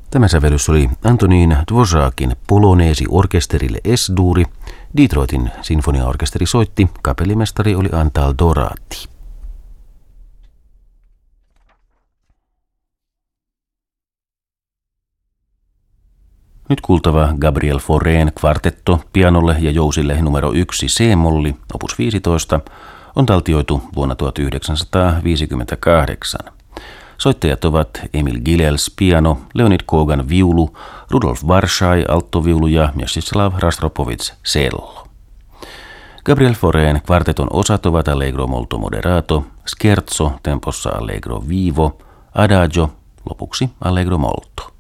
Tämä sävellys oli Antonín Dvořákin Poloneesi-orkesterille S-duuri. Detroitin sinfoniaorkesteri soitti, kapellimestari oli Antal Dorati. Nyt kuultava Gabriel Faurén kvartetto pianolle ja jousille numero 1 C-molli, opus 15, on taltioitu vuonna 1958. Soittajat ovat Emil Gilels piano, Leonid Kogan viulu, Rudolf Varšaj alttoviulu ja Mstislav Rastropovits cello. Gabriel Faurén kvarteton osat ovat allegro molto moderato, scherzo tempossa allegro vivo, adagio, lopuksi allegro molto.